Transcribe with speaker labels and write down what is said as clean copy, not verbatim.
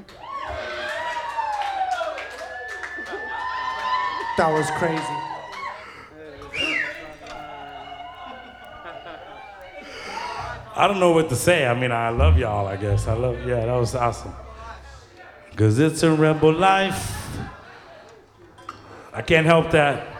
Speaker 1: That was crazy.
Speaker 2: I don't know what to say. I mean, I love y'all, I guess. Yeah, that was awesome. Because it's a rebel life. I can't help that.